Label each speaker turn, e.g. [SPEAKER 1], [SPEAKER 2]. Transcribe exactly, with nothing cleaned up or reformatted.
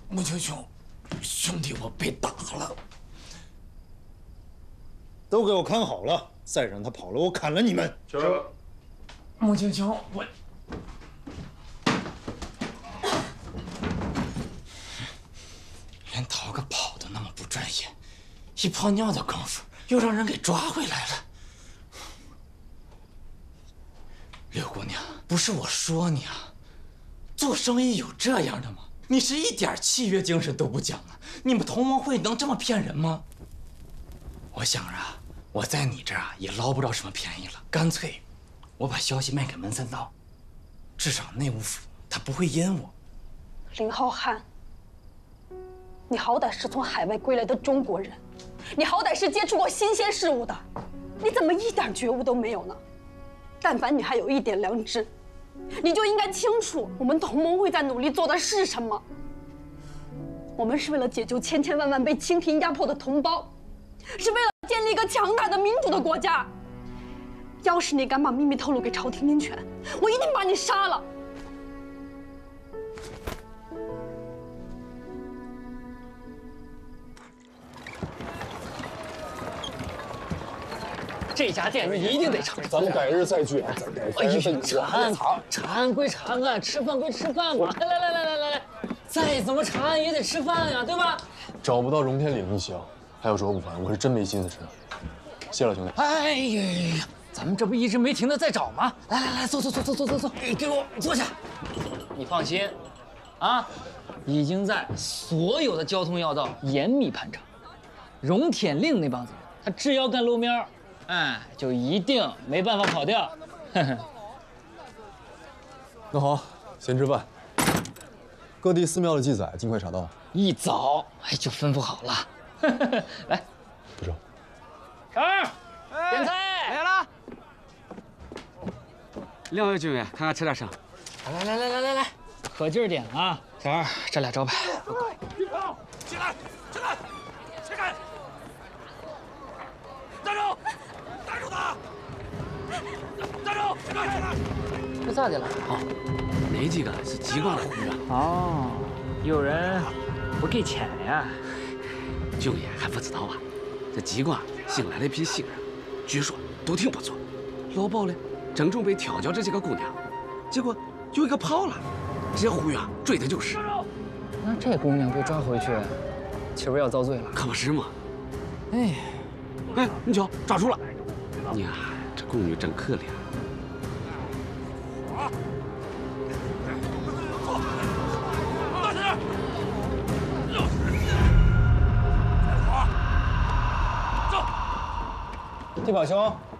[SPEAKER 1] 穆青兄，兄弟我被打了，
[SPEAKER 2] 都给我看好了，再让他跑了，我砍了你们！
[SPEAKER 3] 是。
[SPEAKER 1] 穆青兄，我连逃个跑都那么不专业，一泡尿的功夫又让人给抓回来了。柳姑娘，不是我说你啊，做生意有这样的吗？你是一点契约精神都不讲啊！你们同盟会能这么骗人吗？我想啊，我在你这儿啊也捞不着什么便宜了，干脆我把消息卖给门三道，至少内务府他不会阴我。
[SPEAKER 4] 林浩瀚，你好歹是从海外归来的中国人，你好歹是接触过新鲜事物的，你怎么一点觉悟都没有呢？但凡你还有一点良知，你就应该清楚我们同盟会在努力做的是什么。我们是为了解救千千万万被清廷压迫的同胞，是为了建立一个强大的民主的国家。要是你敢把秘密透露给朝廷兵权，我一定把你杀了。
[SPEAKER 5] 这家店一定得尝。
[SPEAKER 3] 咱们改日再聚。
[SPEAKER 5] 哎呦，查查案归查案，吃饭归吃饭嘛。来来来来来来来，再怎么查案也得吃饭呀，对吧？
[SPEAKER 3] 找不到荣天岭一行，还有卓不凡，我是真没心思吃。谢了，兄弟。
[SPEAKER 5] 哎呀，咱们这不一直没停的在找吗？来来来，坐坐坐坐坐坐坐，给我坐下。你放心，啊，已经在所有的交通要道严密盘查。荣天令那帮子人，他只要敢露面，哎，就一定没办法跑掉。
[SPEAKER 3] 那好，先吃饭。各地寺庙的记载，尽快查到。
[SPEAKER 5] 一早哎就吩咐好了。来，
[SPEAKER 3] 不是。
[SPEAKER 5] 小二，点菜
[SPEAKER 6] 来了。两位军员，看看吃点啥？
[SPEAKER 5] 来来来来来来，可劲儿点啊！小二，这俩招牌。
[SPEAKER 1] 起来，起来，起开！站住！站住他！站住！起来！起来！
[SPEAKER 5] 这咋的了？
[SPEAKER 6] 哦，那几个是机关的雇员。
[SPEAKER 5] 哦，有人不给钱呀？
[SPEAKER 6] 军爷还不知道啊，这机关新来了一批新人，据说都挺不错。老鸨呢，正准备调教这几个姑娘，结果有一个跑了，这雇员追的就是。
[SPEAKER 5] 那这姑娘被抓回去，岂不是要遭罪了？
[SPEAKER 6] 可不是嘛！
[SPEAKER 5] 哎，
[SPEAKER 6] 哎，你瞧，抓住了！呀，这宫女真可怜。
[SPEAKER 1] 大声点！走！
[SPEAKER 2] 地保兄，